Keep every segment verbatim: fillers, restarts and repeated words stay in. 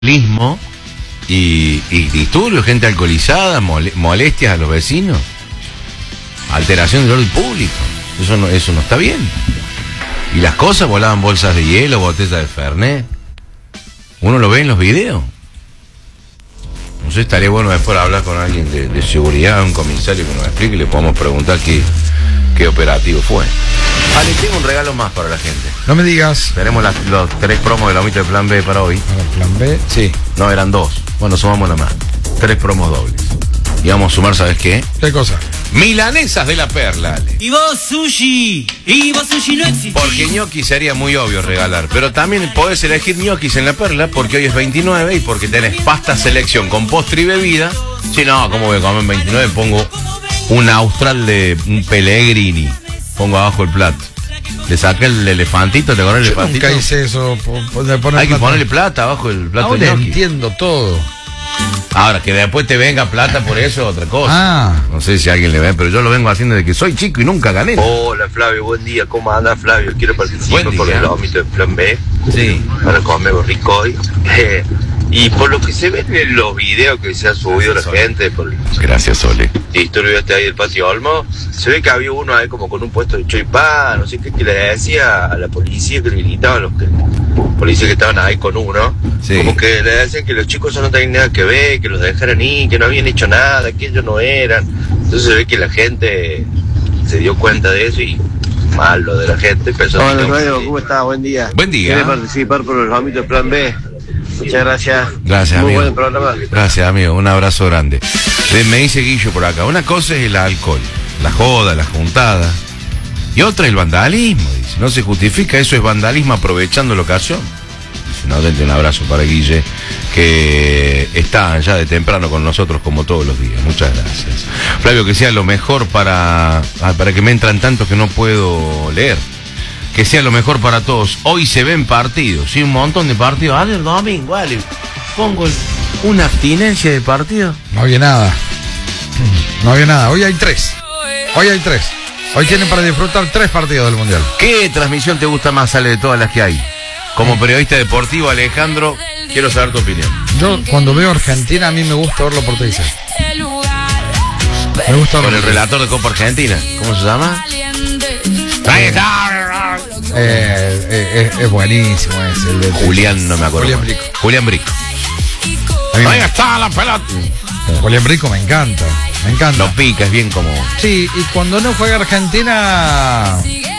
vandalismo y, y disturbios, gente alcoholizada, mole, molestias a los vecinos, alteración del orden público. Eso no, eso no está bien. Y las cosas volaban, bolsas de hielo, botellas de Fernet. Uno lo ve en los videos. No sé, estaría bueno después hablar con alguien de, de seguridad, un comisario que nos explique y le podamos preguntar qué, qué operativo fue. Ale, tengo un regalo más para la gente. No me digas. Tenemos las, los tres promos de la mitad de Plan B para hoy. Para el Plan B, sí. No, eran dos. Bueno, sumamos nada más. Tres promos dobles. Y vamos a sumar, ¿sabes qué? ¿Qué cosa? Milanesas de la Perla, Ale. Y vos sushi. Y vos sushi no existe. Porque ñoqui sería muy obvio regalar. Pero también podés elegir ñoquis en la Perla porque hoy es veintinueve y porque tenés pasta selección con postre y bebida. Si no, ¿cómo voy a comer veintinueve? Pongo un austral de un Pellegrini. Pongo abajo el plato. Le saqué el elefantito, ¿te acuerdas el Yo elefantito? nunca hice eso. Hay plata. Que ponerle plata abajo el plato. Ahora de ñoqui. entiendo todo. Ahora, que después te venga plata por eso, otra cosa. Ah. No sé si a alguien le ve, pero yo lo vengo haciendo desde que soy chico y nunca gané. Hola Flavio, buen día, ¿cómo anda Flavio? Quiero participar Buen por día. el ámbito de Plan B. Sí. Para comer rico hoy. Eh, y por lo que se ven en los videos que se ha subido la gente, por el Gracias, Sole. disturbio este ahí del Patio Olmo, se ve que había uno ahí como con un puesto de choipá, no sé qué, que le decía a la policía, que le gritaban los que, policías que estaban ahí con uno, Sí. como que le decían que los chicos no tenían nada que ver, que los dejaran ir, que no habían hecho nada, que ellos no eran. Entonces se ve que la gente se dio cuenta de eso y mal lo de la gente. Hola Radio, ¿cómo estás? Buen día. Buen día. ¿Quieres participar por los ámbitos Plan B? Muchas gracias. Gracias, Muy amigo. buen programa. Gracias, amigo. Un abrazo grande. Eh, Me dice Guillo por acá. Una cosa es el alcohol, la joda, la juntada. Y otra el vandalismo, dice. No se justifica, eso es vandalismo aprovechando la ocasión. Dice, no, dente un abrazo para Guille, que está ya de temprano con nosotros como todos los días. Muchas gracias. Flavio, que sea lo mejor para, ah, para que me entran tantos que no puedo leer. Que sea lo mejor para todos. Hoy se ven partidos, sí, un montón de partidos. Ah, el domingo, vale. Pongo el- una abstinencia de partidos. No había nada. No había nada. Hoy hay tres. Hoy hay tres. Hoy tienen para disfrutar tres partidos del Mundial. ¿Qué transmisión te gusta más, Ale, de todas las que hay? Como periodista deportivo, Alejandro, quiero saber tu opinión. Yo cuando veo Argentina a mí me gusta verlo por T V. Me gusta Con verlo. el relator de Copa Argentina. ¿Cómo se llama? Ahí está. Eh, eh, es, es buenísimo ese. El de Julián, no me acuerdo. Julián más. Brico. Julián Brico. A mí me- Ahí está la pelota. Julián Brico me encanta. Me encanta. Lo pica, es bien como... Sí, y cuando no juega Argentina,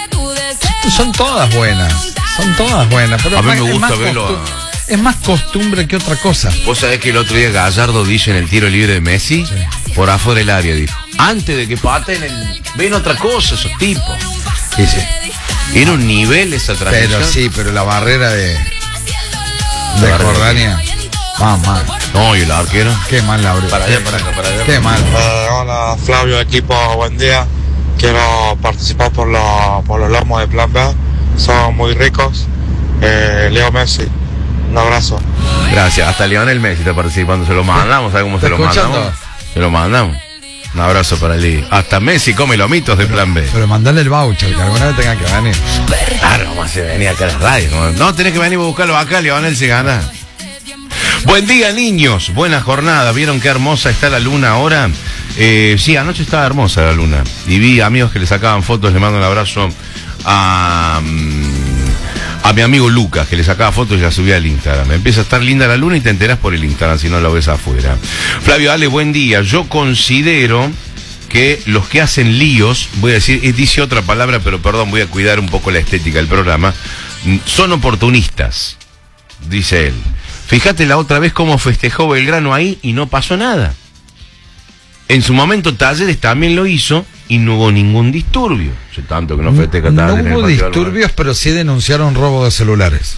son todas buenas. Son todas buenas. Pero A mí es me más- gusta es más verlo costu- a- Es más costumbre que otra cosa. Vos sabés que el otro día Gallardo dice en el tiro libre de Messi, Sí. por afuera del área, dijo. Antes de que paten el... Ven otra cosa esos tipos. Sí, sí. Era un nivel esa transmisión. Pero sí, pero la barrera de, de barrera Jordania, más mal. No, y el arquero. Qué mal la abrió. Para allá, para acá, para allá. Qué mal. Eh, hola Flavio, equipo, buen día. Quiero participar por, lo- por los lomos de Plan B. Son muy ricos. Eh, Leo Messi, un abrazo. Gracias. Hasta Lionel Messi está participando. Se lo mandamos. ¿Sabes cómo se lo ¿Está escuchando? mandamos? Se lo mandamos. Un abrazo para Lee. Hasta Messi come lomitos de Plan B. Pero mandale el voucher, que alguna vez tenga que venir. Claro, vamos a venir acá a la radio. No, no tenés que venir a buscarlo acá, Lionel se gana. Buen día, niños. Buena jornada. ¿Vieron qué hermosa está la luna ahora? Eh, sí, anoche estaba hermosa la luna. Y vi amigos que le sacaban fotos. Le mando un abrazo a, mm, a mi amigo Lucas, que le sacaba fotos y la subía al Instagram. Empieza a estar linda la luna y te enterás por el Instagram si no la ves afuera. Flavio, Ale, buen día. Yo considero que los que hacen líos, voy a decir, eh, dice otra palabra, pero perdón, voy a cuidar un poco la estética del programa, mm, son oportunistas, dice él. Fíjate la otra vez cómo festejó Belgrano ahí y no pasó nada. En su momento Talleres también lo hizo y no hubo ningún disturbio. Hace tanto que no festeja No Talleres. en el hubo Partido disturbios, pero sí denunciaron robo de celulares.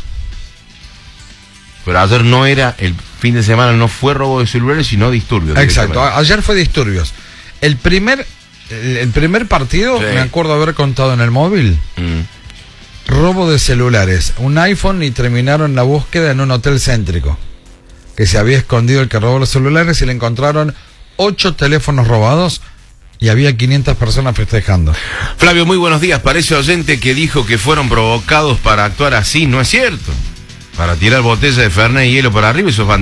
Pero ayer no era, el fin de semana no fue robo de celulares, sino disturbios. Exacto, directamente. a- ayer fue disturbios. El primer, el, el primer partido, Sí. me acuerdo haber contado en el móvil, Mm. robo de celulares, un iPhone y terminaron la búsqueda en un hotel céntrico. Que se había escondido el que robó los celulares y le encontraron ocho teléfonos robados y había quinientas personas festejando. Flavio, muy buenos días. Parece oyente que dijo que fueron provocados para actuar así. No es cierto. para tirar botella de Fernet y hielo para arriba, eso es